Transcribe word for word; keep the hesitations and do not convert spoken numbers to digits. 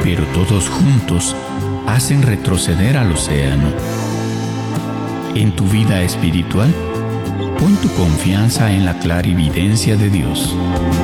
pero todos juntos hacen retroceder al océano. En tu vida espiritual, pon tu confianza en la clarividencia de Dios.